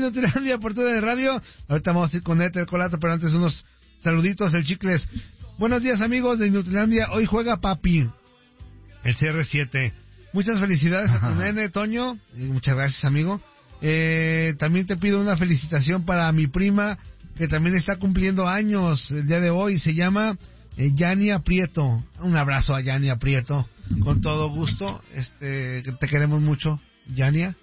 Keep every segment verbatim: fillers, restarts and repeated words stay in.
Nutilandia por tu de radio. Ahorita vamos a ir con Éter Colato, pero antes unos saluditos, el Chicles. Buenos días, amigos de Nutilandia. Hoy juega papi, el C R siete. Muchas felicidades a tu nene, Toño. Y muchas gracias, amigo. Eh, también te pido una felicitación para mi prima, que también está cumpliendo años el día de hoy. Se llama eh, Yania Prieto. Un abrazo a Yania Prieto, con todo gusto. Este, que te queremos mucho, Yania.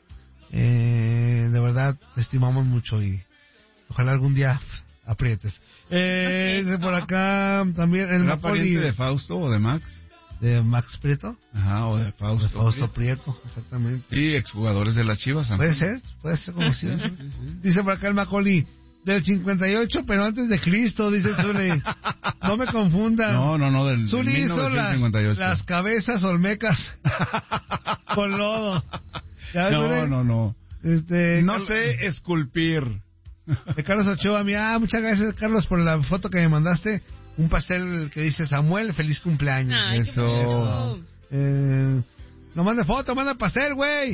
Eh, de verdad, te estimamos mucho y ojalá algún día aprietes. Eh, okay. Por acá también el ¿Era pariente de Fausto o de Max? ¿De Max Prieto? Ajá, o de Fausto. De Fausto Prieto. Prieto, exactamente. Y exjugadores de las Chivas. Puede ser, puede ser como si. Sí, sí, sí. Dice por acá el Macaulay, del cincuenta y ocho, pero antes de Cristo, dice Zuli. No me confundan. No, no, no, del, Zuli del hizo las, las cabezas olmecas con lodo. No, no, no. Este, no Carlos, sé esculpir. De Carlos Ochoa, mira, ah, muchas gracias, Carlos, por la foto que me mandaste. Un pastel que dice Samuel, feliz cumpleaños. Ay, eso. Eso. Eh, no manda foto, manda pastel, güey.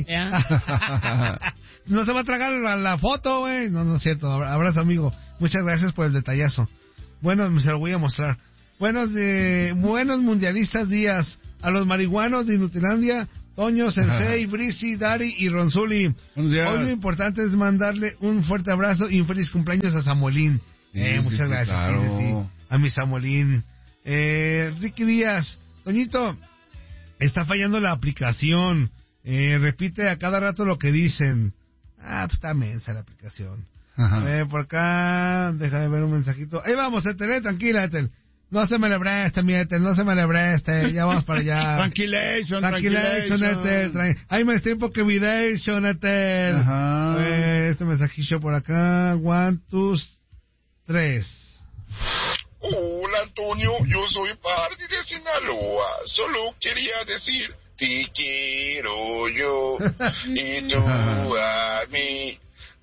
Yeah. No se va a tragar la, la foto, güey. No, no es cierto. Abrazo, amigo. Muchas gracias por el detallazo. Bueno, se lo voy a mostrar. Buenos, eh, buenos mundialistas días a los marihuanos de Inutilandia. Toño, Sensei, Brisi, Dari y Ronzuli. Hoy lo importante es mandarle un fuerte abrazo y un feliz cumpleaños a Samuelín. Sí, eh, muchas sí, gracias. Claro. Sí, sí, sí. A mi Samuelín. Eh, Ricky Díaz. Toñito, está fallando la aplicación. Eh, repite a cada rato lo que dicen. Ah, pues está mensa la aplicación. Eh, por acá, déjame ver un mensajito. Ahí vamos, Etel, tranquila, Etel. No se me le preste, mi Etel, no se me le preste, ya vamos para allá. Tranquilation, tranquilation, Etel. Tra- Hay más tiempo que vidation, Etel. Ajá. Eh, este mensajillo por acá, one, two, tres. Hola, Antonio, yo soy Bardi de Sinaloa. Solo quería decir, te quiero yo y tú a mí.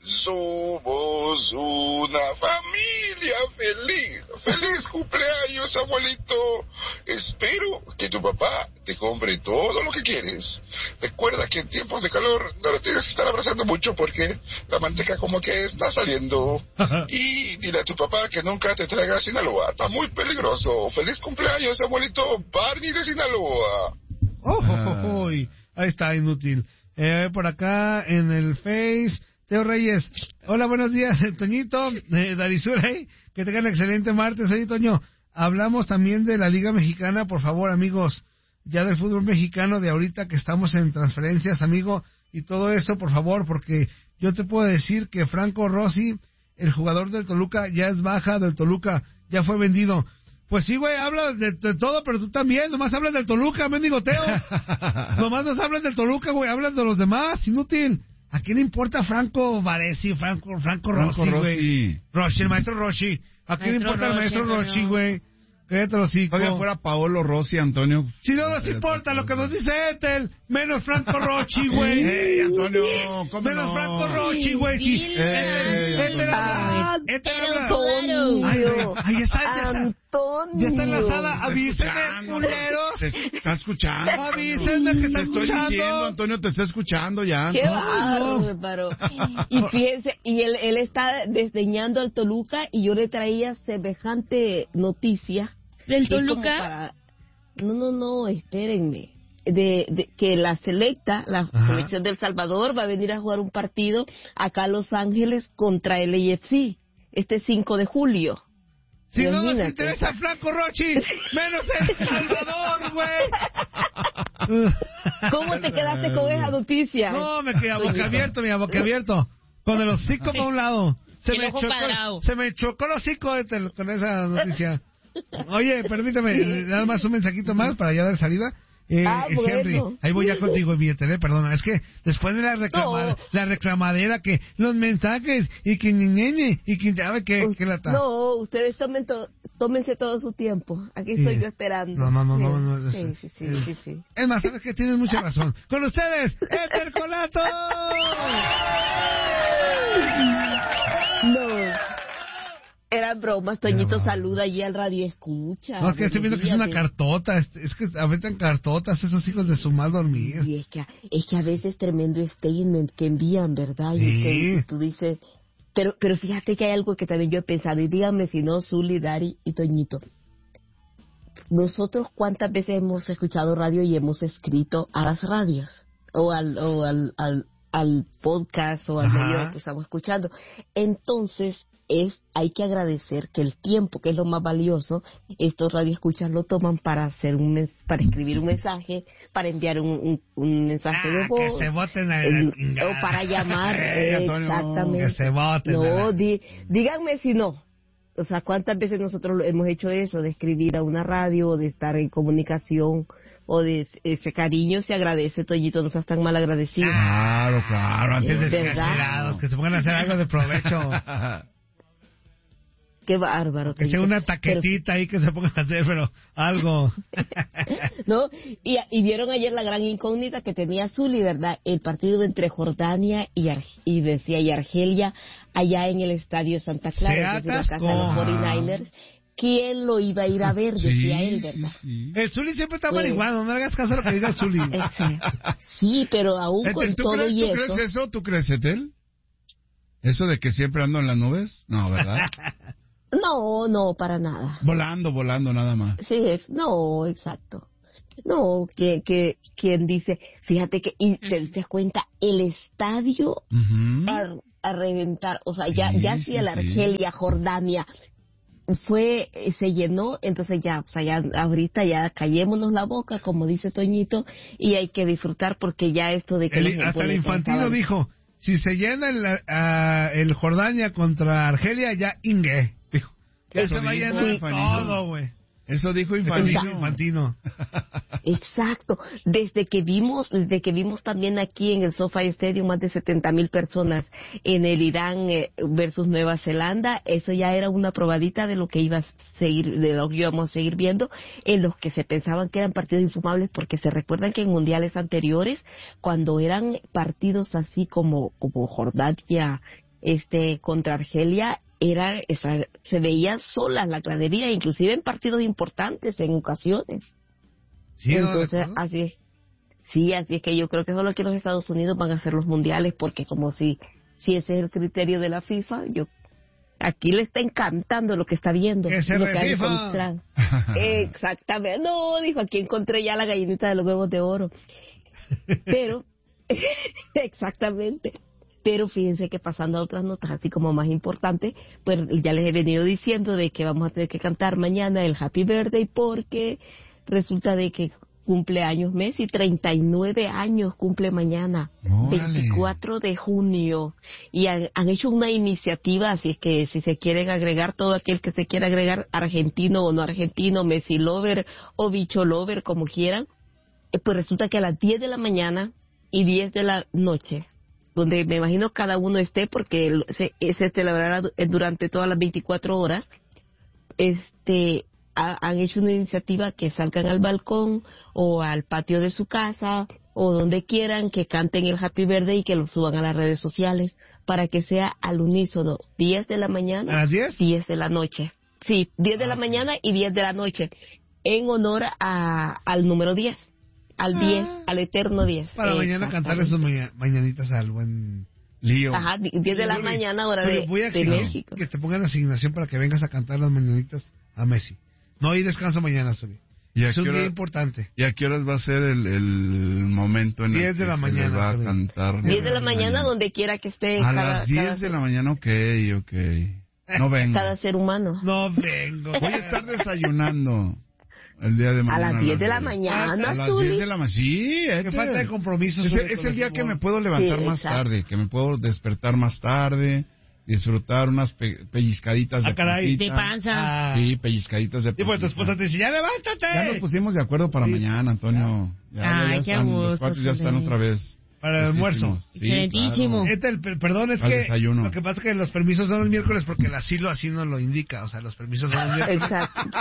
Somos una familia feliz. Feliz cumpleaños, abuelito. Espero que tu papá te compre todo lo que quieres. Recuerda que en tiempos de calor no lo tienes que estar abrazando mucho porque la manteca como que está saliendo. Y dile a tu papá que nunca te traiga a Sinaloa. Está muy peligroso. Feliz cumpleaños, abuelito Barney de Sinaloa. Oh, oh, oh, oh. Ahí está, inútil. Eh, por acá en el Face... Teo Reyes, hola, buenos días, Toñito, eh, Darizulay, que tengan excelente martes. Oye, Toño, hablamos también de la Liga Mexicana, por favor, amigos, ya del fútbol mexicano de ahorita que estamos en transferencias, amigo, y todo eso, por favor, porque yo te puedo decir que Franco Rossi, el jugador del Toluca, ya es baja del Toluca, ya fue vendido. Pues sí, güey, hablas de, de todo, pero tú también, nomás hablas del Toluca, mendigo Teo. Nomás nos hablas del Toluca, güey, hablas de los demás, inútil. ¿A quién le importa Franco Varesi, Franco, Franco Rossi, güey? Rossi, el maestro Rossi. ¿A quién le importa el maestro Rossi, güey? Cállate los hijos. Todavía fuera Paolo Rossi, Antonio. Si no nos importa lo que nos dice Etel, menos Franco Rossi, güey. ¡Ey, Antonio! ¿Cómo menos no? Franco Rossi, güey. Sí. Etel habla. Etel Antonio. Ahí está. Antonio. Ya está enlazada. Avísenme, culeros. Te está escuchando. Avísenme que está te estoy escuchando. Diciendo, Antonio, te está escuchando ya. Qué bárbaro, me paró. Y fíjense, y él, él está desdeñando al Toluca y yo le traía semejante noticia. ¿Del Toluca? Para... No, no, no, espérenme. De, de que la selecta, la Ajá. selección del Salvador, va a venir a jugar un partido acá a Los Ángeles contra el A F C este cinco de julio. Si Imagínate. no nos interesa Franco Rossi, menos El Salvador, güey. ¿Cómo te quedaste con esa noticia? No, me quedé a boca abierto, mi boca abierto. Con el hocico para un lado. Se me, chocó, se me chocó el hocico este, con esa noticia. Oye, permítame, nada más un mensajito más para ya dar salida. Eh, ah, eh, Henry, bueno. ahí voy ya contigo, mi tele, perdona, es que después de la reclamada, no. la reclamadera que los mensajes y que ñeñe y que sabe que, Us- que la ta. No, ustedes tomen to- tómense todo su tiempo. Aquí estoy Sí. yo esperando. No, no, no, no, no, no, Sí, sí, sí, eh, sí, sí. Es más, sabes que tienes mucha razón. Con ustedes, Éter Colato. No. Eran bromas, Toñito saluda allí al radio escucha. No, es que estoy viendo que es una cartota, es, es que aventan cartotas esos hijos de su mal dormir. Y es que, es que a veces tremendo statement que envían, ¿verdad? Y Sí. usted- y tú dices, pero, pero fíjate que hay algo que también yo he pensado, y díganme si no, Zuli, Dari y Toñito. Nosotros cuántas veces hemos escuchado radio y hemos escrito a las radios, o al, o al, al, al podcast, o al Ajá. medio que estamos escuchando. Entonces, es, hay que agradecer que el tiempo, que es lo más valioso, estos radioescuchas lo toman para hacer un mens- para escribir un mensaje, para enviar un, un, un mensaje de Ah, voz, que se voten a la eh, chingada. o para llamar, Eh, Antonio, exactamente. que se voten a No, la- di- díganme si no. O sea, ¿cuántas veces nosotros lo- hemos hecho eso, de escribir a una radio, o de estar en comunicación, o de ese cariño se agradece, Toñito, no seas tan mal agradecido. Claro, claro. Antes de Es verdad. desgraciados, que se pongan a hacer algo de provecho. Qué bárbaro. Que sea Toñito. una taquetita ahí que se pongan a hacer, pero algo. ¿No? Y, y vieron ayer la gran incógnita que tenía Zuli, ¿verdad? El partido entre Jordania y, Ar- y decía y Argelia allá en el estadio Santa Clara, Se es decir, la casa de los atascó. cuarenta y nueve ers. ¿Quién lo iba a ir a ver? Decía él, ¿verdad? sí. El Zuli siempre está Pues- marihuano, no le hagas caso a lo que diga el Zuli. Exacto. Sí, pero aún con Etel, ¿tú, todo crees, y ¿Tú eso. crees eso? ¿Tú crees, Etel? ¿Eso de que siempre ando en las nubes? No, ¿verdad? No, no, para nada. Volando, volando, nada más. Sí, es, no, exacto. No, que, que, quien dice, fíjate que, y te diste cuenta, el estadio Ujú. a, a reventar, o sea, ya, Sí, ya sí, si el sí. Argelia, Jordania, fue, eh, se llenó, entonces ya, o sea, ya ahorita ya callémonos la boca, como dice Toñito, y hay que disfrutar porque ya esto de que El- los hasta el boletos infantino estaban- dijo, si se llena el, ah, el Jordania contra Argelia, ya ingue. Dijo, que Eso se va a dijo llenar Infantino. todo, güey. Eso dijo Infantino. Infantino. Infantino. Exacto, desde que vimos, desde que vimos también aquí en el SoFi Stadium más de setenta mil personas en el Irán eh, versus Nueva Zelanda, eso ya era una probadita de lo que iba a seguir, de lo que íbamos a seguir viendo, en los que se pensaban que eran partidos infumables, porque se recuerdan que en mundiales anteriores, cuando eran partidos así como, como Jordania, este, contra Argelia, era, esa, se veía sola la gradería, inclusive en partidos importantes en ocasiones. Sí, ¿no? Entonces, ¿De acuerdo? así es. Sí, así es que yo creo que solo aquí en los Estados Unidos van a hacer los mundiales, porque como si, si ese es el criterio de la FIFA, yo aquí le está encantando lo que está viendo. ¡Que se lo que han refifa! encontrado. Exactamente. No, dijo, aquí encontré ya la gallinita de los huevos de oro. Pero, exactamente. Pero fíjense que pasando a otras notas, así como más importantes, pues ya les he venido diciendo de que vamos a tener que cantar mañana el Happy Birthday, porque resulta de que cumple años Messi, treinta y nueve años cumple mañana, Órale. veinticuatro de junio, y han, han hecho una iniciativa, así es que si se quieren agregar, todo aquel que se quiera agregar, argentino o no argentino, Messi lover o bicho lover, como quieran, eh, pues resulta que a las diez de la mañana y diez de la noche, donde me imagino cada uno esté, porque el- se, se celebrará du- eh, durante todas las veinticuatro horas, este ha- han hecho una iniciativa que salgan al balcón o al patio de su casa o donde quieran, que canten el Happy Birthday y que lo suban a las redes sociales para que sea al unísono, diez de la ¿A mañana, las diez? diez de la noche. Sí, diez de la mañana y diez de la noche, en honor a, al número diez, al diez, al eterno diez. Para mañana cantarle sus maña- mañanitas al buen Lío. Ajá, di- diez de la Zuli. mañana, hora Pero de, voy a de exigir México. que te pongan asignación para que vengas a cantar las mañanitas a Messi. No hay descanso mañana, Zuli. ¿Y a Es un qué hora- día importante. ¿Y a qué horas va a ser el, el momento en el diez que de la se mañana, le va a Zuli. cantar? diez de la mañana, donde quiera que esté A cada, las diez cada, de la mañana, ok, ok. No vengo. cada ser humano. No vengo. Voy a estar desayunando el día de A mañana. las diez de la diez. mañana, A las Zuli. diez de la mañana, sí. Qué este. falta de compromiso. Es, Zuli, el- es con el día que fútbol. me puedo levantar Sí, más exacto. tarde, que me puedo despertar más tarde, disfrutar unas pe- pellizcaditas de Ah, caray. pancita. De panza. Ah. Sí, pellizcaditas de Y pues tu pancita. esposa te dice, ya levántate. Ya nos pusimos de acuerdo para Sí. mañana, Antonio. Ya, ya, Ay, ya qué están, los gusto, cuates ya están Zuli. otra vez. Para el almuerzo. listísimos. Sí, Excelentísimo. claro. Este, el, per- perdón, es Al que desayuno. lo que pasa es que los permisos son los miércoles porque el asilo así nos lo indica. O sea, los permisos son los miércoles. Exacto.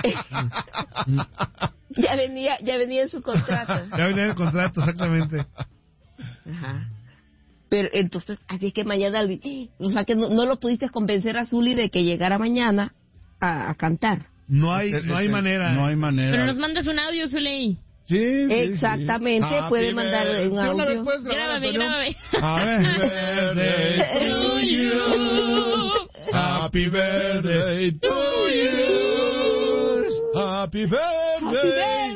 ya venía, ya venía en su contrato. Ya venía el contrato, exactamente. Ajá. Pero entonces, así es que mañana, o sea que no, no lo pudiste convencer a Zuli de que llegara mañana a, a cantar. No hay, no hay manera. No hay manera. Pero nos mandas un audio, Zuley. Sí, sí, exactamente, sí. puede mandar un audio. Grábame, grábame. Happy birthday to you. Happy birthday to you. Happy birthday.